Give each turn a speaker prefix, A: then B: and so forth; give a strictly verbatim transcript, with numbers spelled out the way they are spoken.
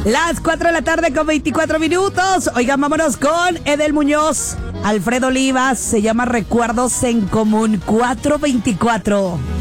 A: Las cuatro de la tarde con veinticuatro minutos. Oigan, vámonos con Edel Muñoz, Alfredo Olivas. Se llama Recuerdos en Común. Cuatro veinticuatro.